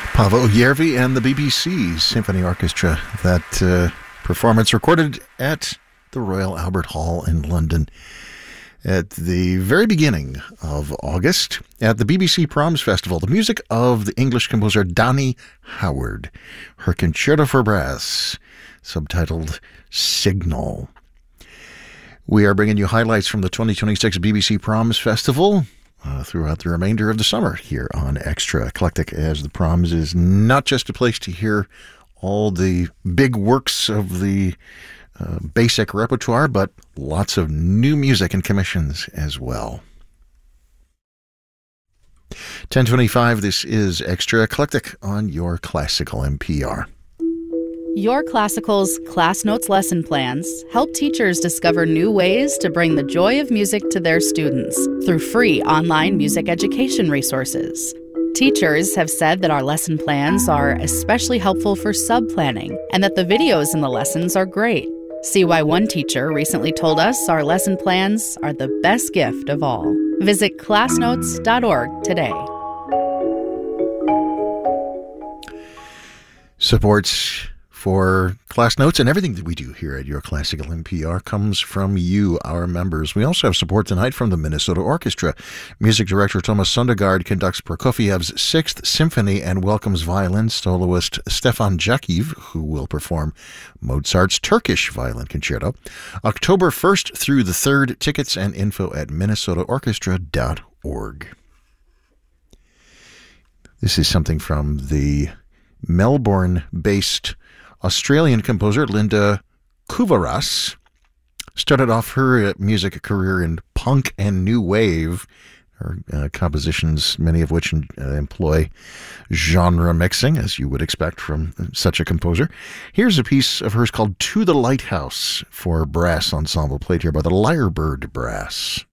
Paavo Järvi and the BBC Symphony Orchestra. That performance recorded at the Royal Albert Hall in London at the very beginning of August at the BBC Proms Festival. The music of the English composer Donny Howard, her Concerto for Brass, subtitled Signal. We are bringing you highlights from the 2026 BBC Proms Festival throughout the remainder of the summer here on Extra Eclectic, as the Proms is not just a place to hear all the big works of the basic repertoire, but lots of new music and commissions as well. 10:25, this is Extra Eclectic on your Classical NPR. Your Classical's Class Notes lesson plans help teachers discover new ways to bring the joy of music to their students through free online music education resources. Teachers have said that our lesson plans are especially helpful for sub-planning and that the videos in the lessons are great. See why one teacher recently told us our lesson plans are the best gift of all. Visit classnotes.org today. Supports for Class Notes and everything that we do here at Your Classical NPR comes from you, our members. We also have support tonight from the Minnesota Orchestra. Music director Thomas Sondergaard conducts Prokofiev's Sixth Symphony and welcomes violin soloist Stefan Jakiv, who will perform Mozart's Turkish Violin Concerto. October 1st through the 3rd. Tickets and info at minnesotaorchestra.org. This is something from the Melbourne-based Australian composer Linda Kuvaras. Started off her music career in punk and new wave. Her compositions, many of which employ genre mixing, as you would expect from such a composer. Here's a piece of hers called To the Lighthouse for brass ensemble, played here by the Lyrebird Brass.